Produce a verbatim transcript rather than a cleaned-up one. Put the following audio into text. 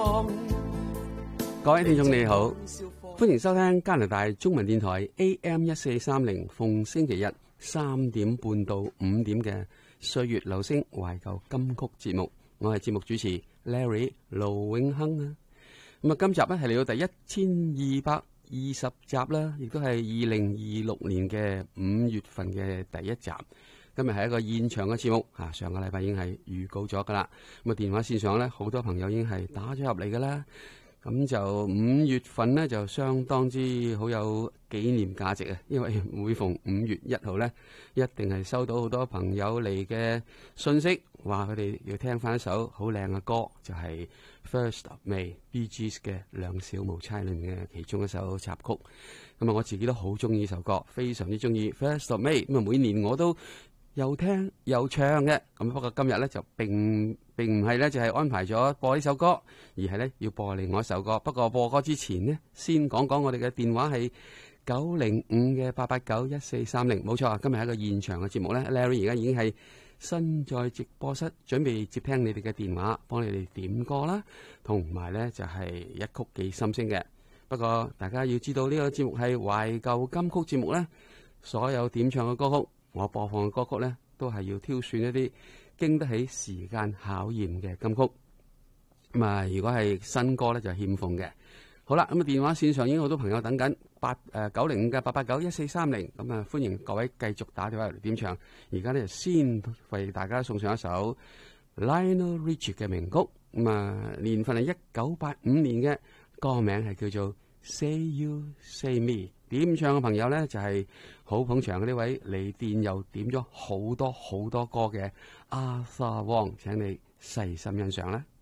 各位聽眾你好，歡迎收聽加拿大中文電台 A M 一四三零，逢星期日三點半到五點嘅歲月留聲懷舊金曲節目，我係節目主持 Larry 盧永亨啊。咁啊，今集咧係嚟到第一千二百二十集啦，亦都係二零二六年嘅五月份嘅第一集。今日係一個現場嘅節目啊，上個禮拜已經係預告咗噶啦。咁啊，電話線上咧，好多朋友已經係打咗入嚟噶啦。咁就五月份呢，就相當之好有紀念價值啊！因為每逢五月一號呢，一定係收到好多朋友嚟嘅信息，話佢哋要聽翻一首好靚嘅歌，就係、是、First of May Bee Gees 嘅《兩小無猜》裏面嘅其中一首插曲。咁啊，我自己都好中意呢首歌，非常之中意 First of May。咁啊，每年我都又聽又唱嘅，咁不過今日咧就並並唔係咧就係安排咗播呢首歌，而係咧要播另外一首歌。不過播歌之前呢，先講講我哋嘅電話係九零五嘅八八九一四三零，冇錯啊！今日係一個現場嘅節目咧 ，Larry 而家已經係身在直播室，準備接聽你哋嘅電話，幫你哋點歌啦，同埋咧就係一曲記心聲嘅。不過大家要知道呢個節目係懷舊金曲節目咧，所有點唱嘅歌曲，我播放嘅歌曲呢，都係要挑選一啲經得起時間考驗嘅金曲。咁啊，如果係新歌呢，就欠奉嘅。好啦，咁啊，電話線上已經好多朋友等緊，八誒九零五嘅八八九一四三零。咁啊，歡迎各位繼續打電話嚟點唱。而家呢，就先為大家送上一首 Lionel Richie 嘅名曲。咁啊，年份係一九八五年嘅，歌名係叫做 Say You Say Me。點唱嘅朋友呢，就係、是、好捧場嘅呢位嚟電又點咗好多好多歌嘅 Arthur Wong，請你細心欣賞啦。